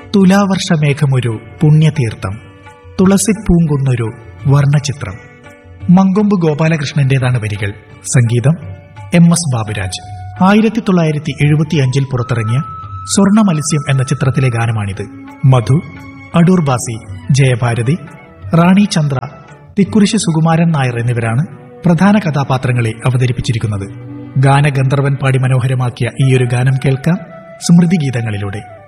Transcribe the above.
തുലാവർഷമേഘമൊരു പുണ്യതീർത്ഥം, തുളസിപ്പൂങ്കുന്നൊരു വർണ്ണചിത്രം. മങ്കൊമ്പ് ഗോപാലകൃഷ്ണന്റേതാണ് വരികൾ. സംഗീതം MS ബാബുരാജ്. 1975 പുറത്തിറങ്ങിയ സ്വർണ്ണ മത്സ്യം എന്ന ചിത്രത്തിലെ ഗാനമാണിത്. മധു, അടൂർ ബാസി, ജയഭാരതി, റാണി ചന്ദ്ര, തിക്കുറിശി സുകുമാരൻ നായർ എന്നിവരാണ് പ്രധാന കഥാപാത്രങ്ങളെ അവതരിപ്പിച്ചിരിക്കുന്നത്. ഗാനഗന്ധർവൻ പാടി മനോഹരമാക്കിയ ഈയൊരു ഗാനം കേൾക്കാം സ്മൃതിഗീതങ്ങളിലൂടെ.